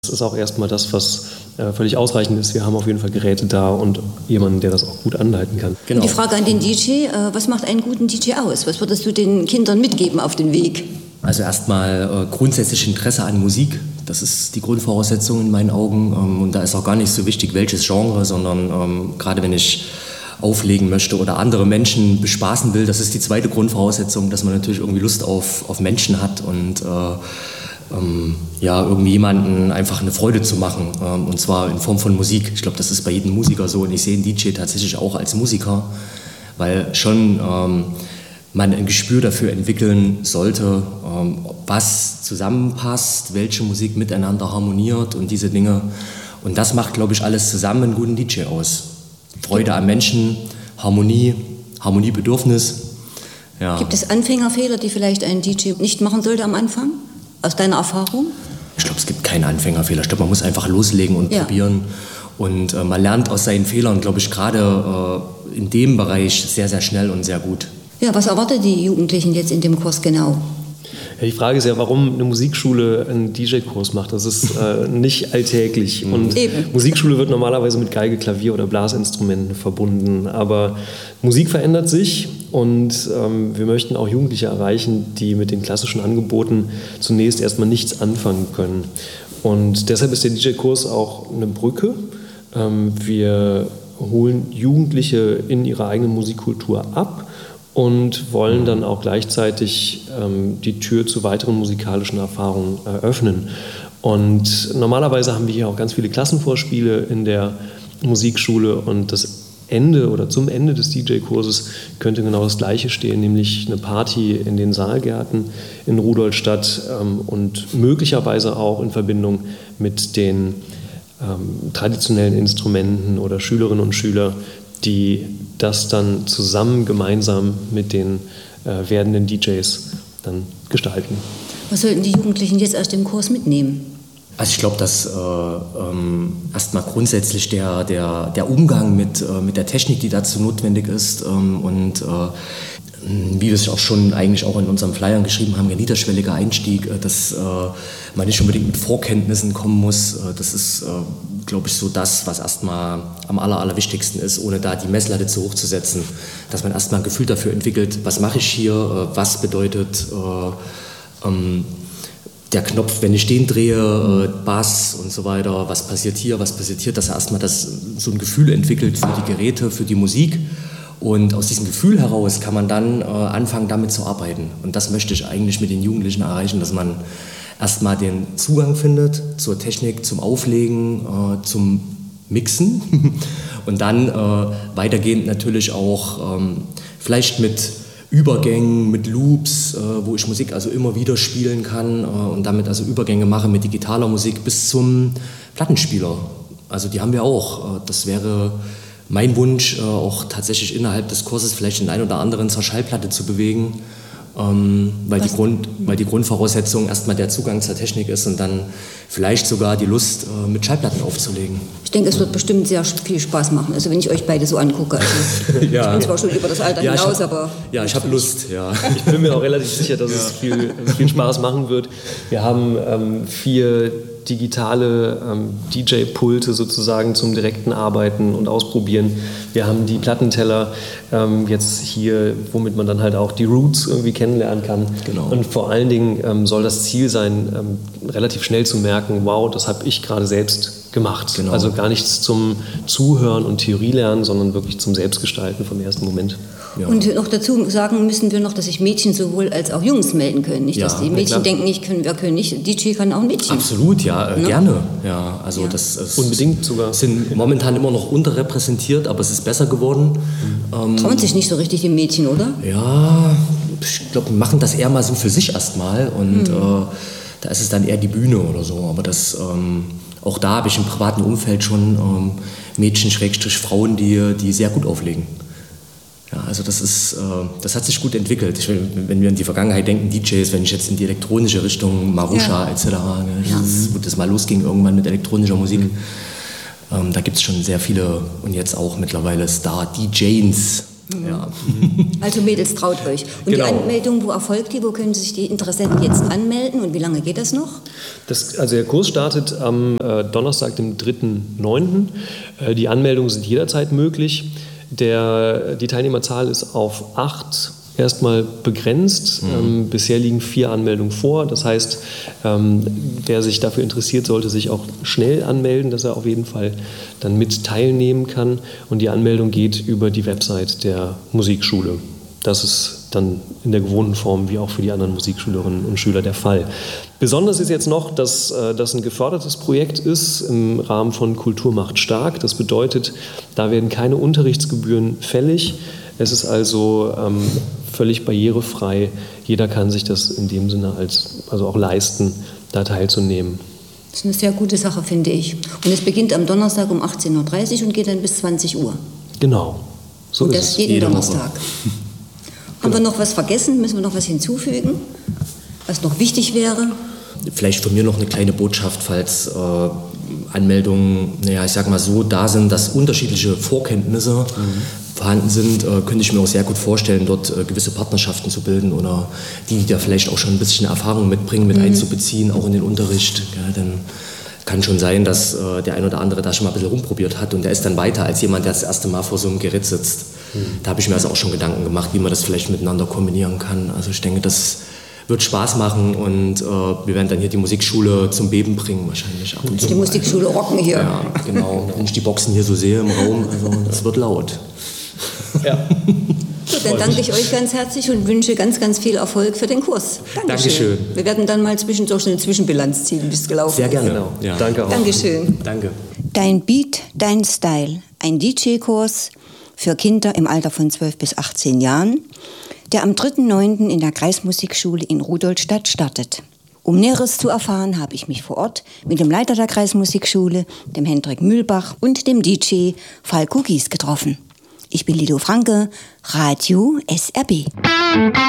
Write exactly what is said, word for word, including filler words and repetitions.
Das ist auch erstmal das, was äh, völlig ausreichend ist. Wir haben auf jeden Fall Geräte da und jemanden, der das auch gut anleiten kann. Genau. Und die Frage an den D J, äh, was macht einen guten D J aus? Was würdest du den Kindern mitgeben auf den Weg? Also erstmal äh, grundsätzlich Interesse an Musik. Das ist die Grundvoraussetzung in meinen Augen. Ähm, und da ist auch gar nicht so wichtig, welches Genre, sondern ähm, gerade wenn ich auflegen möchte oder andere Menschen bespaßen will, das ist die zweite Grundvoraussetzung, dass man natürlich irgendwie Lust auf, auf Menschen hat und äh, ähm, ja, irgendwie jemanden einfach eine Freude zu machen, ähm, und zwar in Form von Musik. Ich glaube, das ist bei jedem Musiker so und ich sehe den D J tatsächlich auch als Musiker, weil schon ähm, man ein Gespür dafür entwickeln sollte, ähm, was zusammenpasst, welche Musik miteinander harmoniert und diese Dinge. Und das macht, glaube ich, alles zusammen einen guten D J aus. Freude am Menschen, Harmonie, Harmoniebedürfnis. Ja. Gibt es Anfängerfehler, die vielleicht ein D J nicht machen sollte am Anfang, aus deiner Erfahrung? Ich glaube, es gibt keine Anfängerfehler. Ich glaube, man muss einfach loslegen und ja. probieren. Und äh, man lernt aus seinen Fehlern, glaube ich, gerade äh, in dem Bereich sehr, sehr schnell und sehr gut. Ja, was erwartet die Jugendlichen jetzt in dem Kurs genau? Ja, die Frage ist ja, warum eine Musikschule einen D J-Kurs macht. Das ist äh, nicht alltäglich. Und Eben. Musikschule wird normalerweise mit Geige, Klavier oder Blasinstrumenten verbunden. Aber Musik verändert sich und ähm, wir möchten auch Jugendliche erreichen, die mit den klassischen Angeboten zunächst erstmal nichts anfangen können. Und deshalb ist der D J-Kurs auch eine Brücke. Ähm, wir holen Jugendliche in ihrer eigenen Musikkultur ab und wollen dann auch gleichzeitig ähm, die Tür zu weiteren musikalischen Erfahrungen eröffnen. Und normalerweise haben wir hier auch ganz viele Klassenvorspiele in der Musikschule und das Ende oder zum Ende des D J-Kurses könnte genau das Gleiche stehen, nämlich eine Party in den Saalgärten in Rudolstadt ähm, und möglicherweise auch in Verbindung mit den ähm, traditionellen Instrumenten oder Schülerinnen und Schüler, die das dann zusammen, gemeinsam mit den äh, werdenden D Js dann gestalten. Was sollten die Jugendlichen jetzt aus dem Kurs mitnehmen? Also ich glaube, dass äh, ähm, erstmal grundsätzlich der, der, der Umgang mit, äh, mit der Technik, die dazu notwendig ist ähm, und äh, wie wir es auch schon eigentlich auch in unseren Flyern geschrieben haben, ein niederschwelliger Einstieg, äh, dass äh, man nicht unbedingt mit Vorkenntnissen kommen muss. Äh, das ist, äh, glaube ich, so das, was erstmal am aller, allerwichtigsten ist, ohne da die Messlatte zu hoch zu setzen. Dass man erstmal ein Gefühl dafür entwickelt, was mache ich hier, äh, was bedeutet äh, ähm, der Knopf, wenn ich den drehe, äh, Bass und so weiter, was passiert hier, was passiert hier, dass er erstmal das, so ein Gefühl entwickelt für die Geräte, für die Musik. Und aus diesem Gefühl heraus kann man dann äh, anfangen, damit zu arbeiten. Und das möchte ich eigentlich mit den Jugendlichen erreichen, dass man erstmal den Zugang findet zur Technik, zum Auflegen, äh, zum Mixen und dann äh, weitergehend natürlich auch ähm, vielleicht mit Übergängen, mit Loops, äh, wo ich Musik also immer wieder spielen kann äh, und damit also Übergänge mache mit digitaler Musik bis zum Plattenspieler. Also die haben wir auch. Äh, das wäre mein Wunsch, äh, auch tatsächlich innerhalb des Kurses vielleicht den einen oder anderen zur Schallplatte zu bewegen, ähm, weil, die Grund, weil die Grundvoraussetzung erstmal der Zugang zur Technik ist und dann vielleicht sogar die Lust, äh, mit Schallplatten aufzulegen. Ich denke, es wird bestimmt sehr viel Spaß machen, also wenn ich euch beide so angucke. Also, ja. Ich bin zwar schon über das Alter ja, hinaus, hab, aber... Ja, ich habe Lust, ja. Ich bin mir auch relativ sicher, dass ja. es viel, viel Spaß machen wird. Wir haben ähm, vier digitale ähm, D J-Pulte sozusagen zum direkten Arbeiten und Ausprobieren. Wir haben die Plattenteller ähm, jetzt hier, womit man dann halt auch die Roots irgendwie kennenlernen kann. Genau. Und vor allen Dingen ähm, soll das Ziel sein, ähm, relativ schnell zu merken, wow, das habe ich gerade selbst gemacht. Genau. Also gar nichts zum Zuhören und Theorie lernen, sondern wirklich zum Selbstgestalten vom ersten Moment. Ja. Und noch dazu sagen müssen wir noch, dass sich Mädchen sowohl als auch Jungs melden können. Nicht, ja, dass die Mädchen denken, ich können, wir können nicht. D J kann auch ein Mädchen. Absolut, ja, äh, ne? gerne. Ja, also ja. Das ist, unbedingt sogar. Sind momentan immer noch unterrepräsentiert, aber es ist besser geworden. Mhm. Ähm, Trauen sich nicht so richtig die Mädchen, oder? Ja, ich glaube, wir machen das eher mal so für sich erstmal und mhm. äh, da ist es dann eher die Bühne oder so. Aber das, ähm, auch da habe ich im privaten Umfeld schon ähm, Mädchen, Schrägstrich Frauen, die, die sehr gut auflegen. Ja, also das ist, äh, das hat sich gut entwickelt. Ich, wenn wir in die Vergangenheit denken, D Js, wenn ich jetzt in die elektronische Richtung, Marusha ja. et cetera, ne, ja. wo das mal losging irgendwann mit elektronischer Musik, mhm. ähm, da gibt es schon sehr viele und jetzt auch mittlerweile Star-D Js, Mhm. Ja. Also Mädels, traut euch. Und genau. Die Anmeldung, wo erfolgt die? Wo können sich die Interessenten jetzt anmelden und wie lange geht das noch? Das, also der Kurs startet am äh, Donnerstag, dem dritten neunten Äh, die Anmeldungen sind jederzeit möglich. Der, die Teilnehmerzahl ist auf acht erstmal begrenzt. Mhm. Ähm, bisher liegen vier Anmeldungen vor. Das heißt, ähm, wer sich dafür interessiert, sollte sich auch schnell anmelden, dass er auf jeden Fall dann mit teilnehmen kann. Und die Anmeldung geht über die Website der Musikschule. Das ist dann in der gewohnten Form wie auch für die anderen Musikschülerinnen und Schüler der Fall. Besonders ist jetzt noch, dass äh, das ein gefördertes Projekt ist im Rahmen von Kultur macht stark. Das bedeutet, da werden keine Unterrichtsgebühren fällig. Es ist also ähm, völlig barrierefrei. Jeder kann sich das in dem Sinne als, also auch leisten, da teilzunehmen. Das ist eine sehr gute Sache, finde ich. Und es beginnt am Donnerstag um achtzehn Uhr dreißig und geht dann bis zwanzig Uhr. Genau. So und ist das es. jeden Donnerstag. Haben wir noch was vergessen? Müssen wir noch was hinzufügen, was noch wichtig wäre? Vielleicht von mir noch eine kleine Botschaft, falls äh, Anmeldungen, naja, ich sag mal so, da sind, dass unterschiedliche Vorkenntnisse mhm. vorhanden sind, äh, könnte ich mir auch sehr gut vorstellen, dort äh, gewisse Partnerschaften zu bilden oder die, die da vielleicht auch schon ein bisschen Erfahrung mitbringen, mit mhm. einzubeziehen, auch in den Unterricht. Ja, dann kann schon sein, dass äh, der ein oder andere da schon mal ein bisschen rumprobiert hat und der ist dann weiter als jemand, der das erste Mal vor so einem Gerät sitzt. Mhm. Da habe ich mir also auch schon Gedanken gemacht, wie man das vielleicht miteinander kombinieren kann. Also ich denke, das wird Spaß machen und äh, wir werden dann hier die Musikschule zum Beben bringen wahrscheinlich. Ab und die zu Musikschule rocken hier. Ja, genau. Wenn ich die Boxen hier so sehe im Raum, also das wird laut. Ja. Gut, dann danke ich euch ganz herzlich und wünsche ganz, ganz viel Erfolg für den Kurs. Dankeschön. Dankeschön. Wir werden dann mal zwischendurch eine Zwischenbilanz ziehen, wie es gelaufen ist. Sehr gerne. Genau. Ja. Danke auch. Dankeschön. Danke. Dein Beat, dein Style. Ein D J-Kurs für Kinder im Alter von zwölf bis achtzehn Jahren, der am dritten neunten in der Kreismusikschule in Rudolstadt startet. Um Näheres zu erfahren, habe ich mich vor Ort mit dem Leiter der Kreismusikschule, dem Hendrik Mühlbach und dem D J Falco Gies getroffen. Ich bin Lido Franke, Radio S R B.